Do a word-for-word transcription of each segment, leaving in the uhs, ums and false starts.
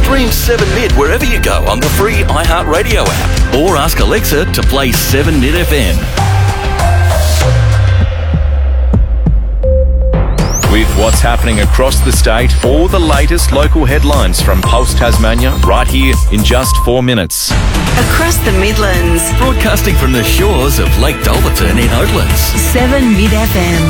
Stream seven Mid wherever you go on the free iHeartRadio app, or ask Alexa to play seven Mid F M. With what's happening across the state, all the latest local headlines from Pulse Tasmania right here in just four minutes. Across the Midlands. Broadcasting from the shores of Lake Dolverton in Oatlands. seven Mid F M.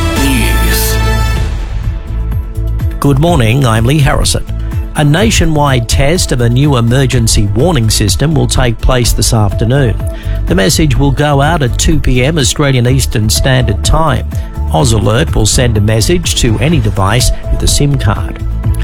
News. Good morning, I'm Lee Harrison. A nationwide test of a new emergency warning system will take place this afternoon. The message will go out at two p.m. Australian Eastern Standard Time. AusAlert will send a message to any device with a SIM card.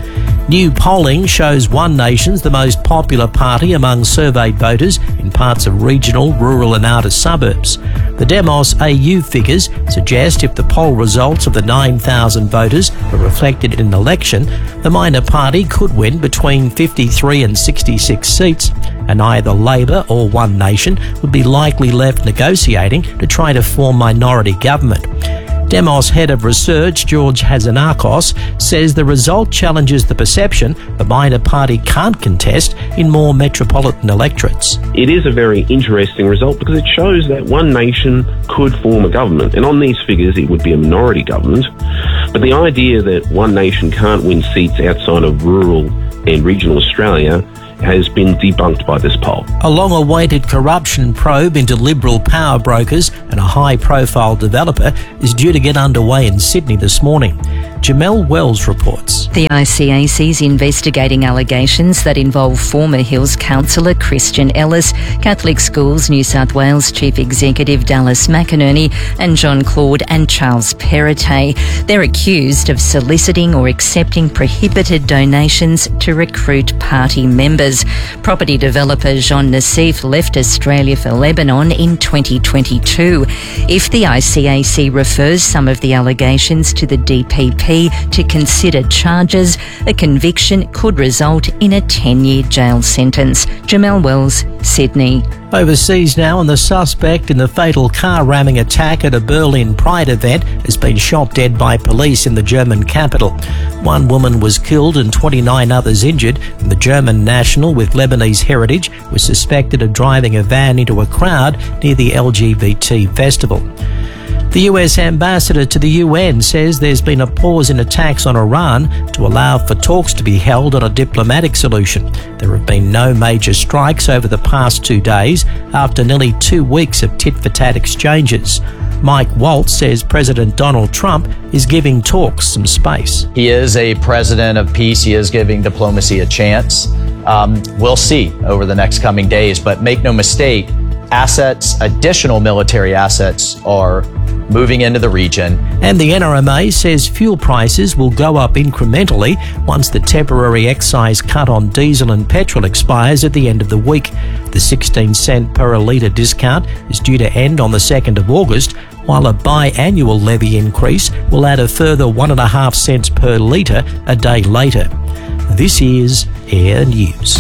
New polling shows One Nation's the most popular party among surveyed voters in parts of regional, rural and outer suburbs. The Demos A U figures suggest if the poll results of the nine thousand voters are reflected in an election, the minor party could win between fifty-three and sixty-six seats, and either Labor or One Nation would be likely left negotiating to try to form minority government. Demos head of research, George Hazanakos, says the result challenges the perception the minor party can't contest in more metropolitan electorates. It is a very interesting result because it shows that One Nation could form a government, and on these figures it would be a minority government. But the idea that One Nation can't win seats outside of rural and regional Australia has been debunked by this poll. A long-awaited corruption probe into Liberal power brokers and a high-profile developer is due to get underway in Sydney this morning. Jamelle Wells reports. The I C A C is investigating allegations that involve former Hills councillor Christian Ellis, Catholic Schools New South Wales Chief Executive Dallas McInerney and John Claude and Charles Perrottet. They're accused of soliciting or accepting prohibited donations to recruit party members. Property developer Jean Nassif left Australia for Lebanon in twenty twenty-two. If the I C A C refers some of the allegations to the D P P to consider charges, a conviction could result in a ten-year jail sentence. Jamelle Wells, Sydney. Overseas now, and the suspect in the fatal car ramming attack at a Berlin Pride event has been shot dead by police in the German capital. One woman was killed and twenty-nine others injured, and the German national with Lebanese heritage was suspected of driving a van into a crowd near the L G B T festival. The U S ambassador to the U N says there's been a pause in attacks on Iran to allow for talks to be held on a diplomatic solution. There have been no major strikes over the past two days after nearly two weeks of tit-for-tat exchanges. Mike Waltz says President Donald Trump is giving talks some space. He is a president of peace. He is giving diplomacy a chance. Um, we'll see over the next coming days, but make no mistake, assets, additional military assets are moving into the region. And the N R M A says fuel prices will go up incrementally once the temporary excise cut on diesel and petrol expires at the end of the week. The sixteen cent per litre discount is due to end on the second of August, while a biannual levy increase will add a further one and a half cents per litre a day later. This is Air News.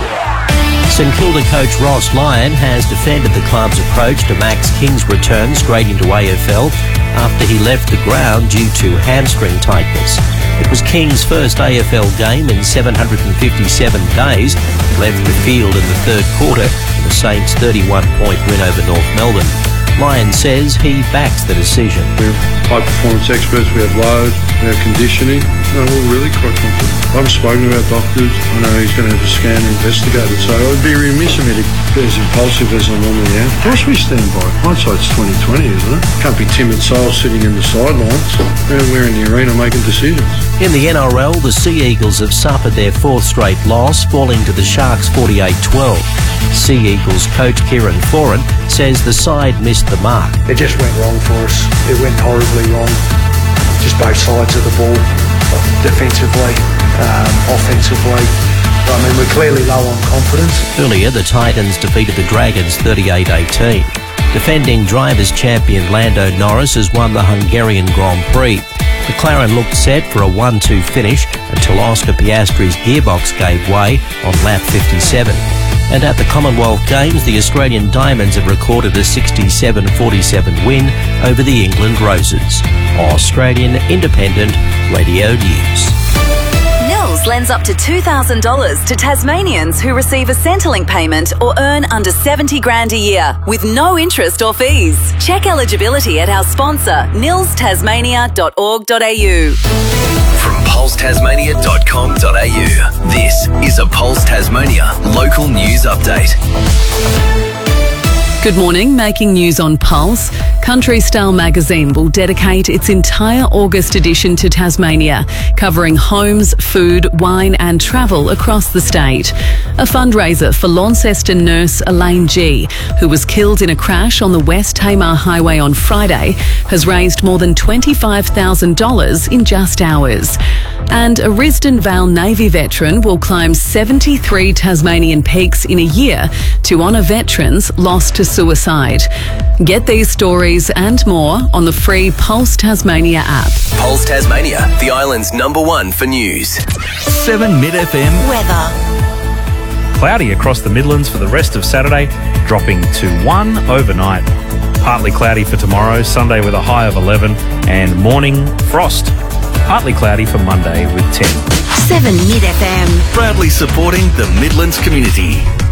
St Kilda coach Ross Lyon has defended the club's approach to Max King's return straight into A F L after he left the ground due to hamstring tightness. It was King's first A F L game in seven hundred fifty-seven days. He left the field in the third quarter in the Saints' thirty-one point win over North Melbourne. Lyon says he backs the decision. We're high-performance experts, we have load, we have conditioning. No, we're really quite confident. I've spoken to our doctors. I know he's going to have a scan and investigate it, so I'd be remiss of me to be as impulsive as I normally am. Of course we stand by. Hindsight's twenty twenty, isn't it? Can't be timid souls sitting in the sidelines. We're in the arena making decisions. In the N R L, the Sea Eagles have suffered their fourth straight loss, falling to the Sharks forty-eight twelve. Sea Eagles coach Kieran Foran says the side missed the mark. It just went wrong for us. It went horribly wrong. Just both sides of the ball, defensively, um, offensively. I mean, we're clearly low on confidence. Earlier, the Titans defeated the Dragons thirty-eight eighteen. Defending drivers' champion Lando Norris has won the Hungarian Grand Prix. McLaren looked set for a one two finish until Oscar Piastri's gearbox gave way on lap fifty-seven. And at the Commonwealth Games, the Australian Diamonds have recorded a sixty-seven forty-seven win over the England Roses. Australian Independent Radio News. Nils Pulse lends up to two thousand dollars to Tasmanians who receive a Centrelink payment or earn under seventy grand a year with no interest or fees. Check eligibility at our sponsor, nils tasmania dot org dot a u. From pulse tasmania dot com dot a u, this is a Pulse Tasmania local news update. Good morning. Making news on Pulse. Country Style magazine will dedicate its entire August edition to Tasmania, covering homes, food, wine and travel across the state. A fundraiser for Launceston nurse Elaine G, who was killed in a crash on the West Tamar Highway on Friday, has raised more than twenty-five thousand dollars in just hours. And a Risdon Vale Navy veteran will climb seventy-three Tasmanian peaks in a year to honour veterans lost to suicide. Get these stories and more on the free Pulse Tasmania app. Pulse Tasmania, the island's number one for news. seven Mid F M Weather. Cloudy across the Midlands for the rest of Saturday, dropping to one overnight. Partly cloudy for tomorrow, Sunday with a high of eleven, and morning frost. Partly cloudy for Monday with ten. seven Mid F M. proudly supporting the Midlands community.